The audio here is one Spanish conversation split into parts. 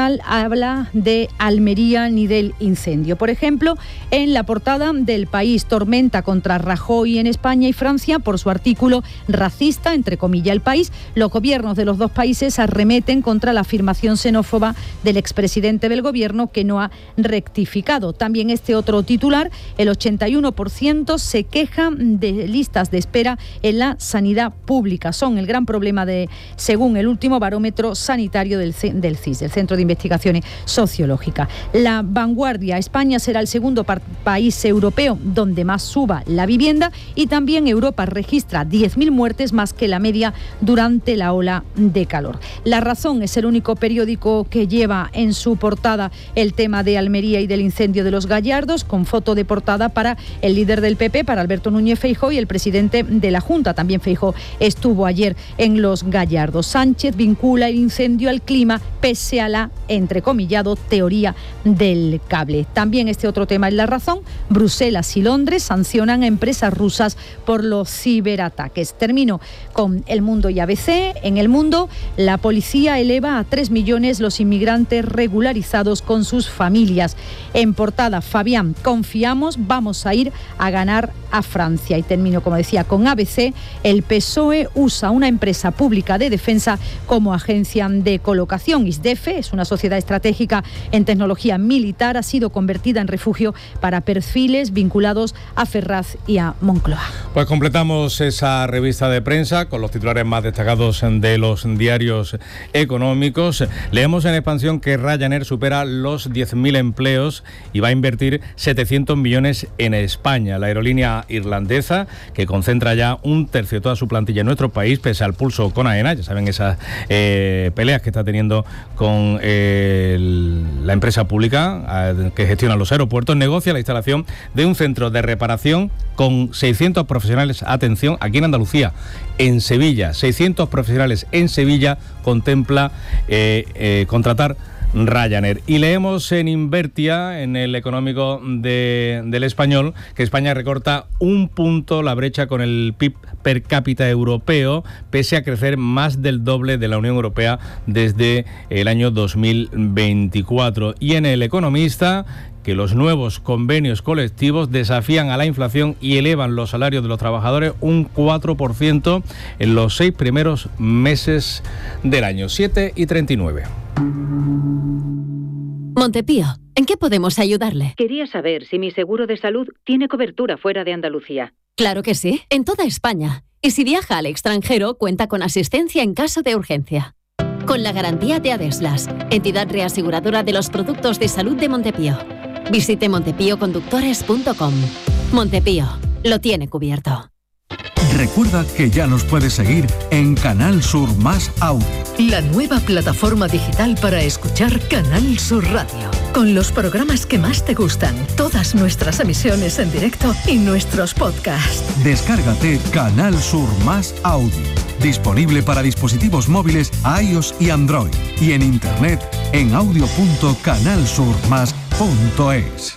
titular habla de Almería ni del incendio. Por ejemplo, en la portada del País, tormenta contra Rajoy en España y Francia por su artículo racista, entre comillas, El País. Los gobiernos de los dos países arremeten contra la afirmación xenófoba del expresidente del gobierno, que no ha rectificado. También este otro titular, el 81% se queja de listas de espera en la sanidad pública. Son el gran problema según el último barómetro sanitario del CIS, del Centro de Investigaciones Sociológicas. La Vanguardia: España será el segundo país europeo donde más suba la vivienda, y también Europa registra 10.000 muertes más que la media durante la ola de calor. La Razón es el único periódico que lleva en su portada el tema de Almería y del incendio de Los Gallardos, con foto de portada para el líder del PP, para Alberto Núñez Feijóo, y el presidente de la Junta. También Feijóo estuvo ayer en Los Gallardos. Sánchez vincula el incendio al clima pese a la, entrecomillado, teoría del cable. También este otro tema en La Razón: Bruselas y Londres sancionan a empresas rusas por los ciberataques. Termino con El Mundo y ABC. En El Mundo, la policía eleva a 3 millones los inmigrantes regularizados con sus familias. En portada, Fabián: confiamos, vamos a ir a ganar a Francia. Y termino, como decía, con ABC. El PSOE usa una empresa pública de defensa como agencia de colocación. ISDEFE es una sociedad estratégica en tecnología militar, ha sido convertida en refugio para perfiles vinculados a Ferraz y a Moncloa. Pues completamos esa revista de prensa con los titulares más destacados de los diarios económicos. Leemos en Expansión que Ryanair supera los 10.000 empleos y va a invertir 700 millones en España. La aerolínea irlandesa, que concentra ya un tercio de toda su plantilla en nuestro país, pese al pulso con AENA, ya saben, esas peleas que está teniendo con la empresa pública que gestiona los aeropuertos, negocia la instalación de un centro de reparación con 600 profesionales, atención, aquí en Andalucía, en Sevilla. 600 profesionales en Sevilla contempla contratar Ryanair. Y leemos en Invertia, en el económico del Español, que España recorta 1 punto la brecha con el PIB per cápita europeo, pese a crecer más del doble de la Unión Europea desde el año 2024. Y en El Economista, que los nuevos convenios colectivos desafían a la inflación y elevan los salarios de los trabajadores un 4% en los 6 primeros meses del año. 7:39. Montepío, ¿en qué podemos ayudarle? Quería saber si mi seguro de salud tiene cobertura fuera de Andalucía. Claro que sí, en toda España. Y si viaja al extranjero, cuenta con asistencia en caso de urgencia. Con la garantía de Adeslas, entidad reaseguradora de los productos de salud de Montepío. Visite montepíoconductores.com. Montepío, lo tiene cubierto. Recuerda que ya nos puedes seguir en Canal Sur Más Audio, la nueva plataforma digital para escuchar Canal Sur Radio, con los programas que más te gustan, todas nuestras emisiones en directo y nuestros podcasts. Descárgate Canal Sur Más Audio, disponible para dispositivos móviles iOS y Android, y en internet en audio.canalsurmas.es.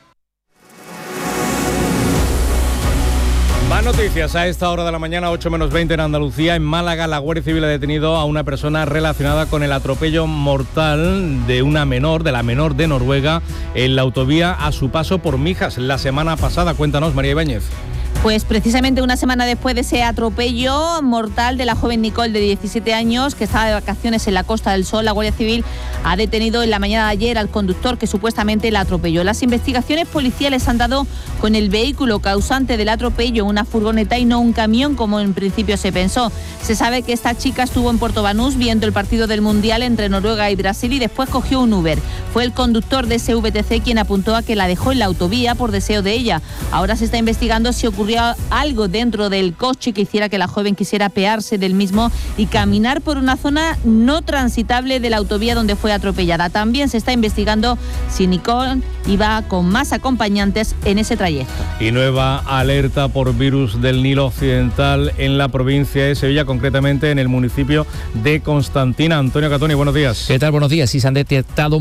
Más noticias a esta hora de la mañana, 8 menos 20 en Andalucía. En Málaga, la Guardia Civil ha detenido a una persona relacionada con el atropello mortal de una menor, de la menor de Noruega, en la autovía a su paso por Mijas la semana pasada. Cuéntanos, María Ibáñez. Pues precisamente una semana después de ese atropello mortal de la joven Nicole, de 17 años, que estaba de vacaciones en la Costa del Sol, la Guardia Civil ha detenido en la mañana de ayer al conductor que supuestamente la atropelló. Las investigaciones policiales han dado con el vehículo causante del atropello, una furgoneta y no un camión, como en principio se pensó. Se sabe que esta chica estuvo en Puerto Banús viendo el partido del Mundial entre Noruega y Brasil y después cogió un Uber. Fue el conductor de ese VTC quien apuntó a que la dejó en la autovía por deseo de ella. Ahora se está investigando si ocurrió algo dentro del coche que hiciera que la joven quisiera apearse del mismo y caminar por una zona no transitable de la autovía donde fue atropellada. También se está investigando si Nicole iba con más acompañantes en ese trayecto. Y nueva alerta por virus del Nilo Occidental en la provincia de Sevilla, concretamente en el municipio de Constantina. Antonio Catoni, buenos días. ¿Qué tal? Buenos días. Sí, se han detectado mosquitos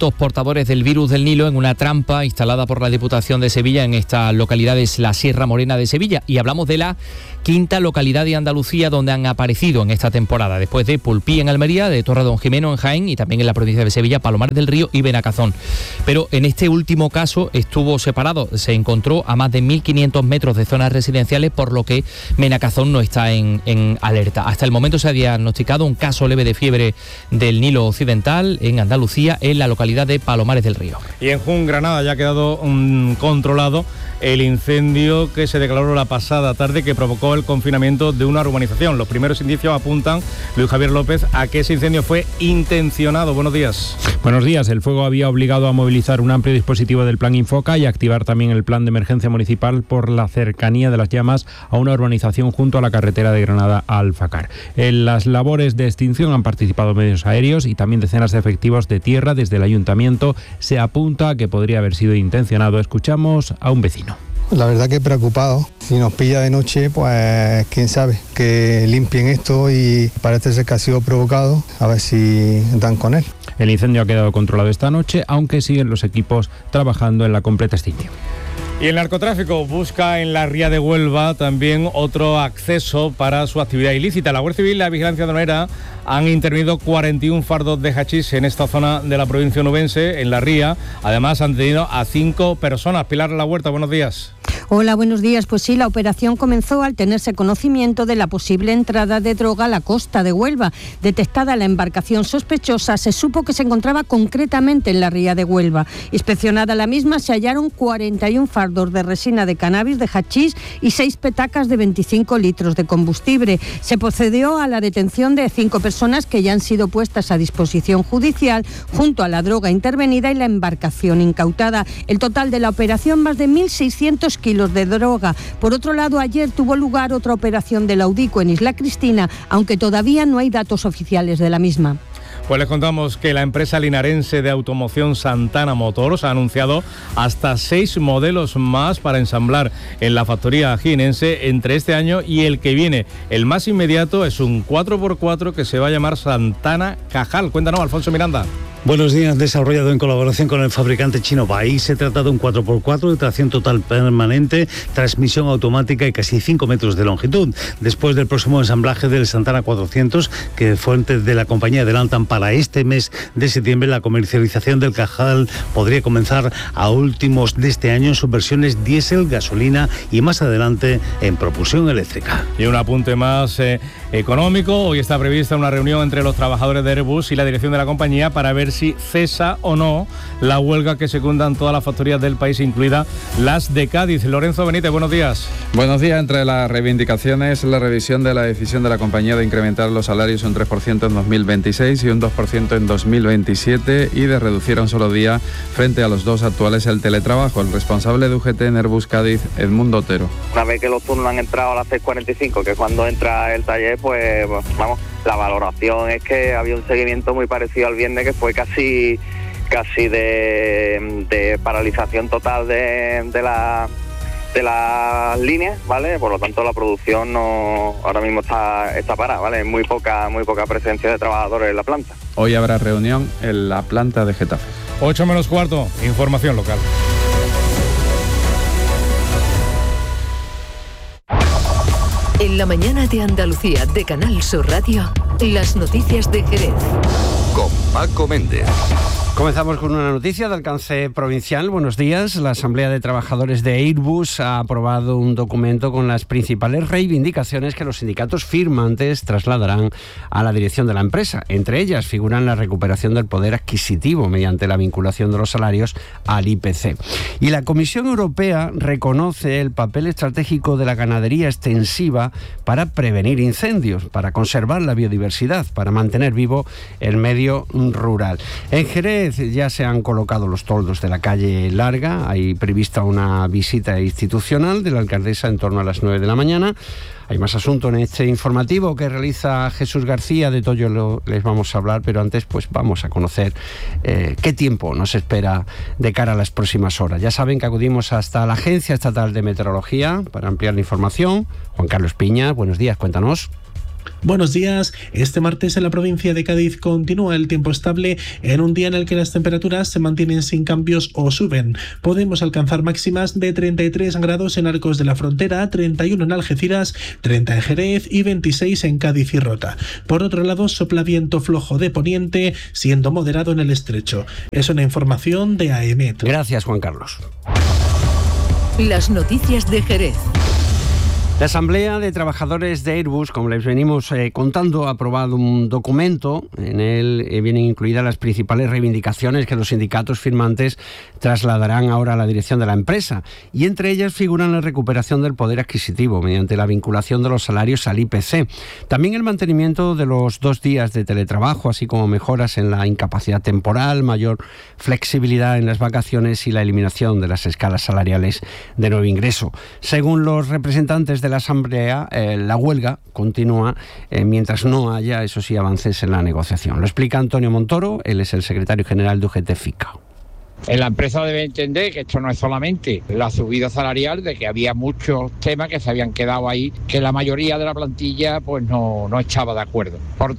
presuntos portadores del virus del Nilo en una trampa instalada por la Diputación de Sevilla en esta localidad es la Sierra Morena de Sevilla. Y hablamos de la quinta localidad de Andalucía donde han aparecido en esta temporada, después de Pulpí en Almería, de Torredonjimeno en Jaén y también en la provincia de Sevilla, Palomar del Río y Benacazón. Pero en este último caso estuvo separado, se encontró a más de 1.500 metros de zonas residenciales, por lo que Benacazón no está en alerta. Hasta el momento se ha diagnosticado un caso leve de fiebre del Nilo Occidental en Andalucía, en la localidad de Palomares del Río. Y en Jun, Granada, ya ha quedado controlado el incendio que se declaró la pasada tarde, que provocó el confinamiento de una urbanización. Los primeros indicios apuntan, Luis Javier López, a que ese incendio fue intencionado. Buenos días. Buenos días. El fuego había obligado a movilizar un amplio dispositivo del Plan Infoca y activar también el plan de emergencia municipal por la cercanía de las llamas a una urbanización junto a la carretera de Granada a Alfacar. En las labores de extinción han participado medios aéreos y también decenas de efectivos de tierra. Desde el ayuntamiento se apunta a que podría haber sido intencionado. Escuchamos a un vecino. La verdad que preocupado. Si nos pilla de noche, pues quién sabe, que limpien esto y parece ser que ha sido provocado, a ver si dan con él. El incendio ha quedado controlado esta noche, aunque siguen los equipos trabajando en la completa extinción. Y el narcotráfico busca en la ría de Huelva también otro acceso para su actividad ilícita. La Guardia Civil y la Vigilancia Aduanera han intervenido 41 fardos de hachís en esta zona de la provincia onubense, en la ría. Además han detenido a 5 personas. Pilar La Huerta, buenos días. Hola, buenos días. Pues sí, la operación comenzó al tenerse conocimiento de la posible entrada de droga a la costa de Huelva. Detectada la embarcación sospechosa, se supo que se encontraba concretamente en la ría de Huelva. Inspeccionada la misma, se hallaron 41 fardos de resina de cannabis, de hachís y 6 petacas de 25 litros de combustible. Se procedió a la detención de 5 personas que ya han sido puestas a disposición judicial, junto a la droga intervenida y la embarcación incautada. El total de la operación, más de 1.600 kilos de droga. Por otro lado, ayer tuvo lugar otra operación de la UDICO en Isla Cristina, aunque todavía no hay datos oficiales de la misma. Pues les contamos que la empresa linarense de automoción Santana Motors ha anunciado hasta 6 modelos más para ensamblar en la factoría jienense entre este año y el que viene. El más inmediato es un 4x4 que se va a llamar Santana Cajal. Cuéntanos, Alfonso Miranda. Buenos días, desarrollado en colaboración con el fabricante chino Bai. Se trata de un 4x4 de tracción total permanente, transmisión automática y casi 5 metros de longitud. Después del próximo ensamblaje del Santana 400, que fuentes de la compañía adelantan para este mes de septiembre, la comercialización del Cajal podría comenzar a últimos de este año en sus versiones diésel, gasolina y más adelante en propulsión eléctrica. Y un apunte más económico. Hoy está prevista una reunión entre los trabajadores de Airbus y la dirección de la compañía para ver si cesa o no la huelga que secundan todas las factorías del país, incluidas las de Cádiz. Lorenzo Benítez, buenos días. Buenos días. Entre las reivindicaciones, la revisión de la decisión de la compañía de incrementar los salarios un 3% en 2026 y un 2% en 2027 y de reducir a un solo día frente a los 2 actuales el teletrabajo. El responsable de UGT en Airbus Cádiz, Edmundo Otero. Una vez que los turnos han entrado a las 6:45, que es cuando entra el taller, pues vamos, la valoración es que había un seguimiento muy parecido al viernes, que fue casi de paralización total de las líneas, ¿vale? Por lo tanto, la producción no ahora mismo está parada, ¿vale? Muy poca presencia de trabajadores en la planta. Hoy habrá reunión en la planta de Getafe. 8 menos cuarto, información local. En la mañana de Andalucía de Canal Sur Radio, las noticias de Jerez. Con Paco Méndez. Comenzamos con una noticia de alcance provincial. Buenos días. La Asamblea de Trabajadores de Airbus ha aprobado un documento con las principales reivindicaciones que los sindicatos firmantes trasladarán a la dirección de la empresa. Entre ellas figuran la recuperación del poder adquisitivo mediante la vinculación de los salarios al IPC. Y la Comisión Europea reconoce el papel estratégico de la ganadería extensiva para prevenir incendios, para conservar la biodiversidad, para mantener vivo el medio rural. En Jerez ya se han colocado los toldos de la calle Larga. Hay prevista una visita institucional de la alcaldesa en torno a las 9 de la mañana. Hay más asuntos en este informativo que realiza Jesús García. De todo les vamos a hablar, pero antes pues vamos a conocer qué tiempo nos espera de cara a las próximas horas. Ya saben que acudimos hasta la Agencia Estatal de Meteorología para ampliar la información. Juan Carlos Piña, buenos días, cuéntanos. Buenos días. Este martes en la provincia de Cádiz continúa el tiempo estable en un día en el que las temperaturas se mantienen sin cambios o suben. Podemos alcanzar máximas de 33 grados en Arcos de la Frontera, 31 en Algeciras, 30 en Jerez y 26 en Cádiz y Rota. Por otro lado, sopla viento flojo de poniente, siendo moderado en el estrecho. Es una información de AEMET. Gracias, Juan Carlos. Las noticias de Jerez. La Asamblea de Trabajadores de Airbus, como les venimos contando, ha aprobado un documento. En él vienen incluidas las principales reivindicaciones que los sindicatos firmantes trasladarán ahora a la dirección de la empresa. Y entre ellas figuran la recuperación del poder adquisitivo mediante la vinculación de los salarios al IPC. También el mantenimiento de los 2 días de teletrabajo, así como mejoras en la incapacidad temporal, mayor flexibilidad en las vacaciones y la eliminación de las escalas salariales de nuevo ingreso. Según los representantes de la Asamblea, la huelga continúa mientras no haya, eso sí, avances en la negociación. Lo explica Antonio Montoro, él es el secretario general de UGT-FICA. La empresa debe entender que esto no es solamente la subida salarial, de que había muchos temas que se habían quedado ahí, que la mayoría de la plantilla pues no estaba de acuerdo. Por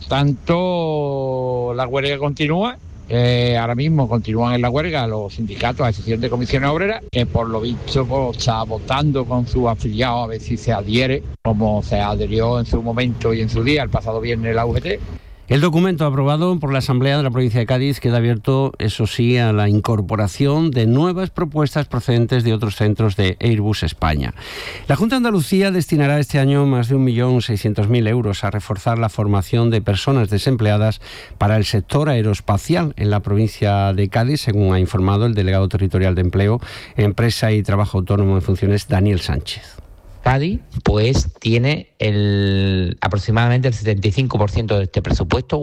tanto, la huelga continúa. Ahora mismo continúan en la huelga los sindicatos, a excepción de comisiones obreras, que por lo visto está votando con sus afiliados a ver si se adhiere, como se adherió en su momento y en su día, el pasado viernes, la UGT. El documento aprobado por la Asamblea de la provincia de Cádiz queda abierto, eso sí, a la incorporación de nuevas propuestas procedentes de otros centros de Airbus España. La Junta de Andalucía destinará este año más de 1.600.000 euros a reforzar la formación de personas desempleadas para el sector aeroespacial en la provincia de Cádiz, según ha informado el delegado territorial de Empleo, Empresa y Trabajo Autónomo en Funciones, Daniel Sánchez. Cádiz pues tiene aproximadamente el 75% de este presupuesto,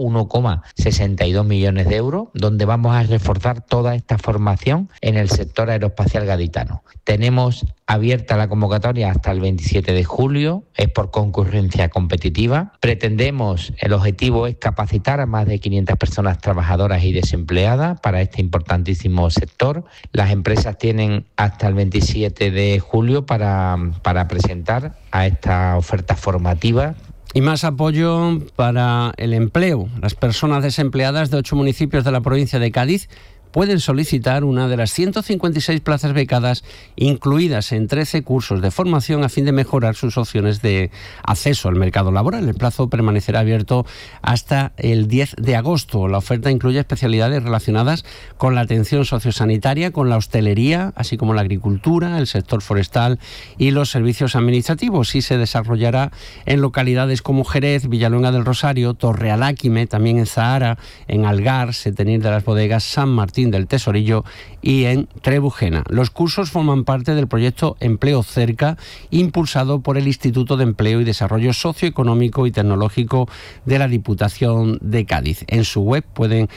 1,62 millones de euros, donde vamos a reforzar toda esta formación en el sector aeroespacial gaditano. Tenemos abierta la convocatoria hasta el 27 de julio, es por concurrencia competitiva. Pretendemos, el objetivo es capacitar a más de 500 personas trabajadoras y desempleadas para este importantísimo sector. Las empresas tienen hasta el 27 de julio para presentar a esta oferta formativa. Y más apoyo para el empleo. Las personas desempleadas de 8 municipios de la provincia de Cádiz pueden solicitar una de las 156 plazas becadas incluidas en 13 cursos de formación a fin de mejorar sus opciones de acceso al mercado laboral. El plazo permanecerá abierto hasta el 10 de agosto. La oferta incluye especialidades relacionadas con la atención sociosanitaria, con la hostelería, así como la agricultura, el sector forestal y los servicios administrativos, y se desarrollará en localidades como Jerez, Villaluenga del Rosario, Torrealáquime, también en Zahara, en Algar, Setenil de las Bodegas, San Martín del Tesorillo y en Trebujena. Los cursos forman parte del proyecto Empleo Cerca, impulsado por el Instituto de Empleo y Desarrollo Socioeconómico y Tecnológico de la Diputación de Cádiz. En su web pueden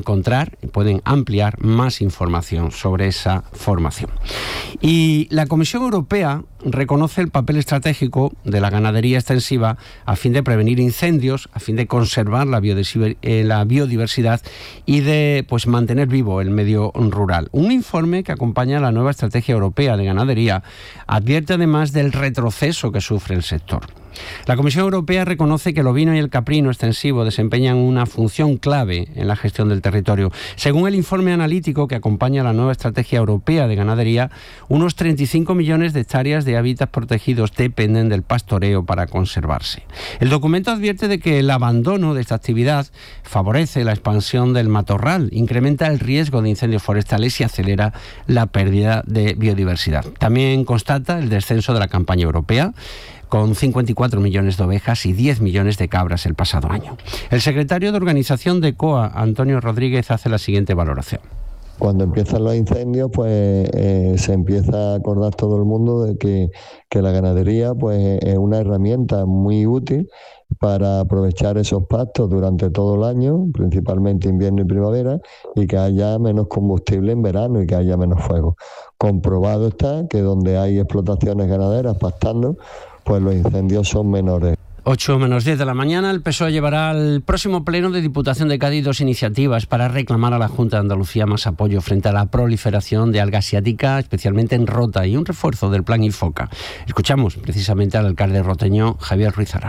ampliar más información sobre esa formación. Y la Comisión Europea reconoce el papel estratégico de la ganadería extensiva a fin de prevenir incendios, a fin de conservar la biodiversidad y de mantener vivo el medio rural. Un informe que acompaña la nueva estrategia europea de ganadería advierte además del retroceso que sufre el sector. La Comisión Europea reconoce que el ovino y el caprino extensivo desempeñan una función clave en la gestión del territorio. Según el informe analítico que acompaña la nueva estrategia europea de ganadería, unos 35 millones de hectáreas de hábitats protegidos dependen del pastoreo para conservarse. El documento advierte de que el abandono de esta actividad favorece la expansión del matorral, incrementa el riesgo de incendios forestales y acelera la pérdida de biodiversidad. También constata el descenso de la campaña europea, con 54 millones de ovejas y 10 millones de cabras el pasado año. El secretario de organización de COA, Antonio Rodríguez, hace la siguiente valoración. Cuando empiezan los incendios, se empieza a acordar todo el mundo de que la ganadería es una herramienta muy útil para aprovechar esos pastos durante todo el año, principalmente invierno y primavera, y que haya menos combustible en verano y que haya menos fuego. Comprobado está que donde hay explotaciones ganaderas pastando, pues los incendios son menores. 8 menos 10 de la mañana, el PSOE llevará al próximo pleno de Diputación de Cádiz 2 iniciativas para reclamar a la Junta de Andalucía más apoyo frente a la proliferación de alga asiática, especialmente en Rota, y un refuerzo del plan IFOCA. Escuchamos precisamente al alcalde roteño, Javier Ruiz Arana.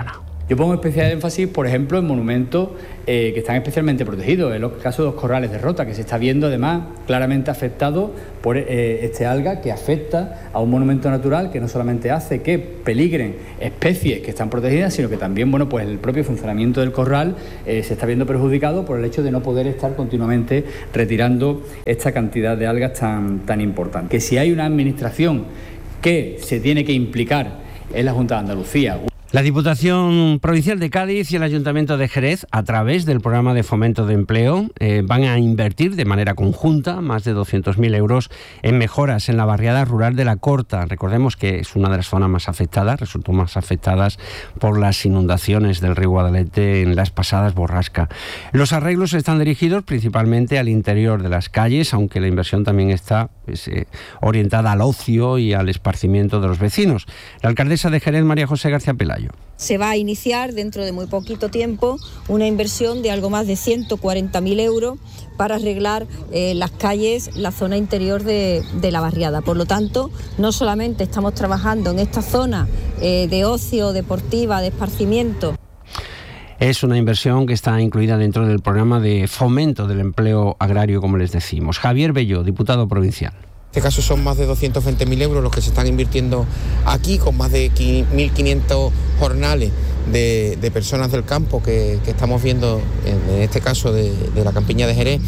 Yo pongo especial énfasis, por ejemplo, en monumentos que están especialmente protegidos. En el caso de los corrales de Rota, que se está viendo además claramente afectado por este alga que afecta a un monumento natural que no solamente hace que peligren especies que están protegidas, sino que también, bueno, pues el propio funcionamiento del corral se está viendo perjudicado por el hecho de no poder estar continuamente retirando esta cantidad de algas tan importante. Que si hay una administración que se tiene que implicar es la Junta de Andalucía. La Diputación Provincial de Cádiz y el Ayuntamiento de Jerez, a través del programa de fomento de empleo, van a invertir de manera conjunta más de 200.000 euros en mejoras en la barriada rural de La Corta. Recordemos que es una de las zonas más afectadas, resultó más afectadas por las inundaciones del río Guadalete en las pasadas borrascas. Los arreglos están dirigidos principalmente al interior de las calles, aunque la inversión también está orientada al ocio y al esparcimiento de los vecinos. La alcaldesa de Jerez, María José García Pelayo. Se va a iniciar dentro de muy poquito tiempo una inversión de algo más de 140.000 euros para arreglar las calles, la zona interior de la barriada. Por lo tanto, no solamente estamos trabajando en esta zona de ocio, deportiva, de esparcimiento. Es una inversión que está incluida dentro del programa de fomento del empleo agrario, como les decimos. Javier Bello, diputado provincial. En este caso son más de 220.000 euros los que se están invirtiendo aquí, con más de 1.500 jornales de personas del campo que estamos viendo, en este caso de la campiña de Jerez,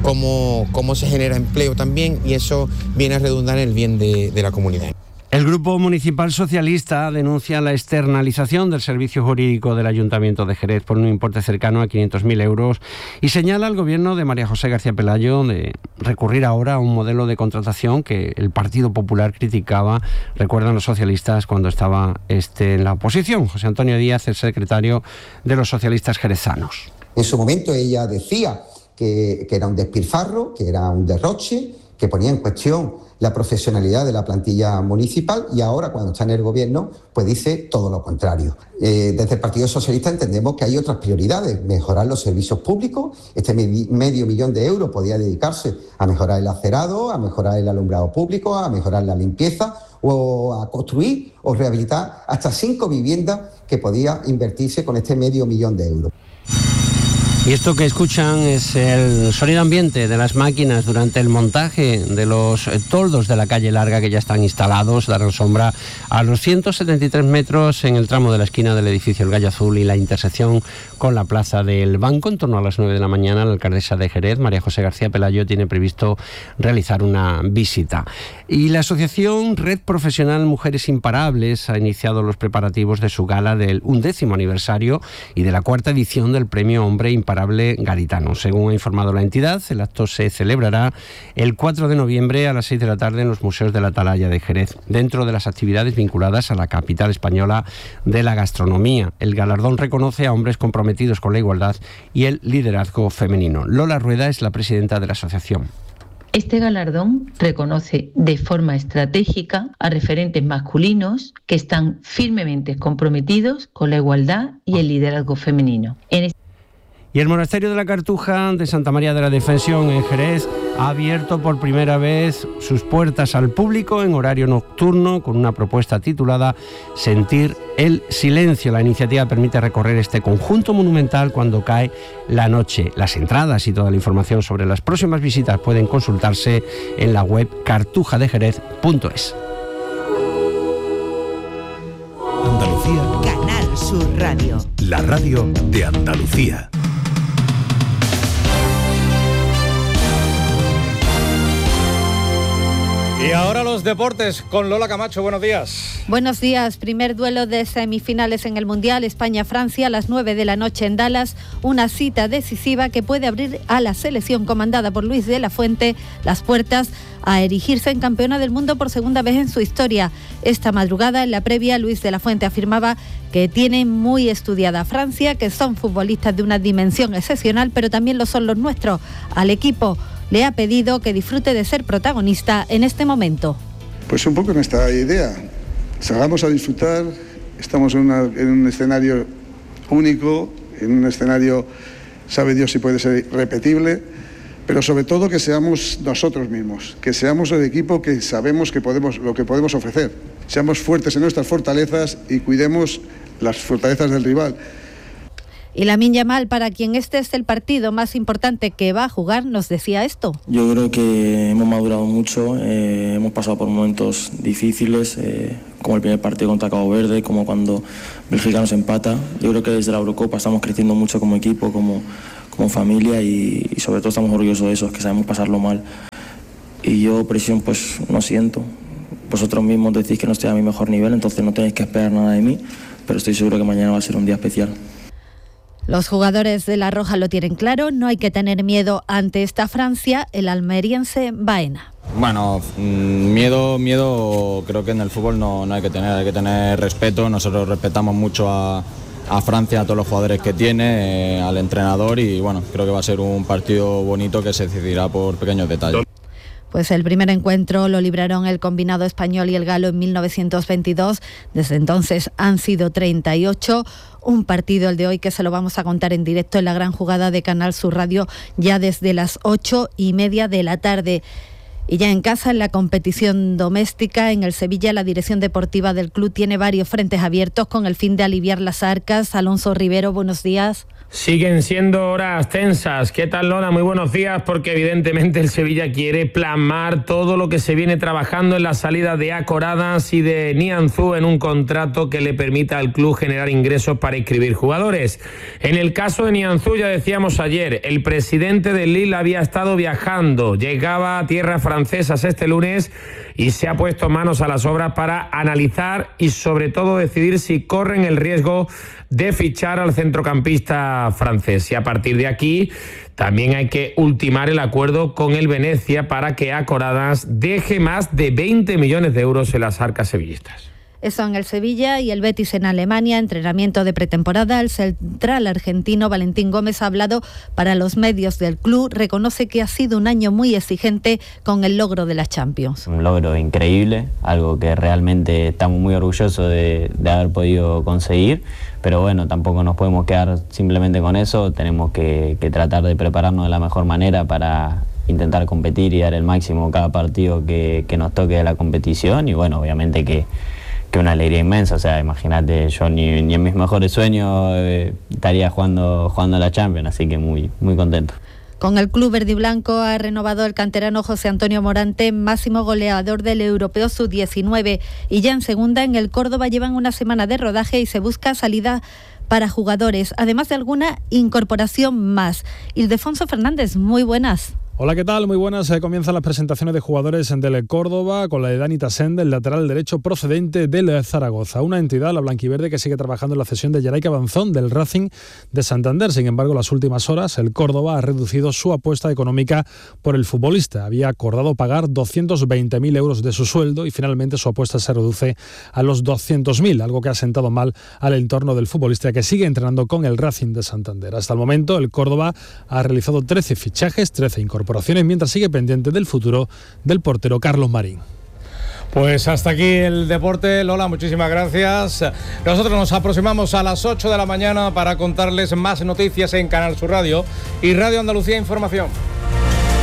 cómo se genera empleo también, y eso viene a redundar en el bien de la comunidad. El Grupo Municipal Socialista denuncia la externalización del servicio jurídico del Ayuntamiento de Jerez por un importe cercano a 500.000 euros y señala al Gobierno de María José García Pelayo de recurrir ahora a un modelo de contratación que el Partido Popular criticaba, recuerdan los socialistas, cuando estaba en la oposición. José Antonio Díaz, el secretario de los socialistas jerezanos. En su momento ella decía que era un despilfarro, que era un derroche, que ponía en cuestión la profesionalidad de la plantilla municipal, y ahora, cuando está en el gobierno, pues dice todo lo contrario. Desde el Partido Socialista entendemos que hay otras prioridades: mejorar los servicios públicos. Este medio millón de euros podía dedicarse a mejorar el acerado, a mejorar el alumbrado público, a mejorar la limpieza, o a construir o rehabilitar hasta 5 viviendas que podía invertirse con este medio millón de euros. Y esto que escuchan es el sonido ambiente de las máquinas durante el montaje de los toldos de la calle Larga, que ya están instalados, darán sombra a los 173 metros en el tramo de la esquina del edificio El Gallo Azul y la intersección con la Plaza del Banco. En torno a las 9 de la mañana, la alcaldesa de Jerez, María José García Pelayo, tiene previsto realizar una visita. Y la asociación Red Profesional Mujeres Imparables ha iniciado los preparativos de su gala del 11º aniversario y de la 4ª edición del Premio Hombre Imparable Gaditano. Según ha informado la entidad, el acto se celebrará el 4 de noviembre a las 6 de la tarde en los museos de la Atalaya de Jerez, dentro de las actividades vinculadas a la capital española de la gastronomía. El galardón reconoce a hombres comprometidos con la igualdad y el liderazgo femenino. Lola Rueda es la presidenta de la asociación. Este galardón reconoce de forma estratégica a referentes masculinos que están firmemente comprometidos con la igualdad y el liderazgo femenino. Y el Monasterio de la Cartuja de Santa María de la Defensión en Jerez ha abierto por primera vez sus puertas al público en horario nocturno con una propuesta titulada Sentir el silencio. La iniciativa permite recorrer este conjunto monumental cuando cae la noche. Las entradas y toda la información sobre las próximas visitas pueden consultarse en la web cartujadejerez.es. Andalucía. Canal Sur Radio. La radio de Andalucía. Y ahora los deportes con Lola Camacho. Buenos días. Buenos días. Primer duelo de semifinales en el Mundial España-Francia a las 9 de la noche en Dallas. Una cita decisiva que puede abrir a la selección comandada por Luis de la Fuente las puertas a erigirse en campeona del mundo por segunda vez en su historia. Esta madrugada, en la previa, Luis de la Fuente afirmaba que tiene muy estudiada Francia, que son futbolistas de una dimensión excepcional, pero también lo son los nuestros. Al equipo le ha pedido que disfrute de ser protagonista en este momento. Pues un poco nuestra idea. Salgamos a disfrutar, estamos en un escenario único, en un escenario, sabe Dios si puede ser repetible, pero sobre todo que seamos nosotros mismos, que seamos el equipo que sabemos que lo que podemos ofrecer. Seamos fuertes en nuestras fortalezas y cuidemos las fortalezas del rival. Y Lamine Yamal, para quien este es el partido más importante que va a jugar, nos decía esto. Yo creo que hemos madurado mucho, hemos pasado por momentos difíciles, como el primer partido contra Cabo Verde, como cuando Bélgica nos empata. Yo creo que desde la Eurocopa estamos creciendo mucho como equipo, como familia y sobre todo estamos orgullosos de eso, es que sabemos pasarlo mal. Y yo presión pues no siento. Vosotros mismos decís que no estoy a mi mejor nivel, entonces no tenéis que esperar nada de mí, pero estoy seguro que mañana va a ser un día especial. Los jugadores de La Roja lo tienen claro, no hay que tener miedo ante esta Francia, el almeriense Baena. Bueno, miedo creo que en el fútbol no hay que tener respeto. Nosotros respetamos mucho a Francia, a todos los jugadores que tiene, al entrenador y bueno, creo que va a ser un partido bonito que se decidirá por pequeños detalles. Pues el primer encuentro lo libraron el combinado español y el galo en 1922. Desde entonces han sido 38. Un partido, el de hoy, que se lo vamos a contar en directo en la gran jugada de Canal Sur Radio ya desde las 8:30 de la tarde. Y ya en casa, en la competición doméstica, en el Sevilla, la dirección deportiva del club tiene varios frentes abiertos con el fin de aliviar las arcas. Alonso Rivero, buenos días. Siguen siendo horas tensas. ¿Qué tal, Lola? Muy buenos días, porque evidentemente el Sevilla quiere plasmar todo lo que se viene trabajando en la salida de Acoradas y de Nianzú en un contrato que le permita al club generar ingresos para inscribir jugadores. En el caso de Nianzú, ya decíamos ayer, el presidente del Lille había estado viajando, llegaba a tierras francesas este lunes y se ha puesto manos a las obras para analizar y sobre todo decidir si corren el riesgo de fichar al centrocampista francés. Y a partir de aquí también hay que ultimar el acuerdo con el Venecia para que Acoradas deje más de 20 millones de euros en las arcas sevillistas. Eso en el Sevilla y el Betis en Alemania, entrenamiento de pretemporada. El central argentino Valentín Gómez ha hablado para los medios del club. Reconoce que ha sido un año muy exigente con el logro de la Champions. Un logro increíble, algo que realmente estamos muy orgullosos de haber podido conseguir. Pero bueno, tampoco nos podemos quedar simplemente con eso. Tenemos que tratar de prepararnos de la mejor manera para intentar competir y dar el máximo cada partido que nos toque de la competición. Y bueno, obviamente que una alegría inmensa, o sea, imagínate, yo ni en mis mejores sueños estaría jugando la Champions, así que muy, muy contento. Con el club verde y blanco ha renovado el canterano José Antonio Morante, máximo goleador del Europeo Sub-19, y ya en segunda, en el Córdoba, llevan una semana de rodaje y se busca salida para jugadores, además de alguna incorporación más. Ildefonso Fernández, muy buenas. Hola, ¿qué tal? Muy buenas. Comienzan las presentaciones de jugadores del Córdoba con la de Dani Tassende, el lateral derecho procedente del Zaragoza. Una entidad, la blanquiverde, que sigue trabajando en la cesión de Yaraica Banzón del Racing de Santander. Sin embargo, en las últimas horas, el Córdoba ha reducido su apuesta económica por el futbolista. Había acordado pagar 220.000 euros de su sueldo y finalmente su apuesta se reduce a los 200.000, algo que ha sentado mal al entorno del futbolista, que sigue entrenando con el Racing de Santander. Hasta el momento, el Córdoba ha realizado 13 fichajes, 13 incorporaciones, mientras sigue pendiente del futuro del portero Carlos Marín. Pues hasta aquí el deporte. Lola, muchísimas gracias. Nosotros nos aproximamos a las 8 de la mañana para contarles más noticias en Canal Sur Radio y Radio Andalucía Información.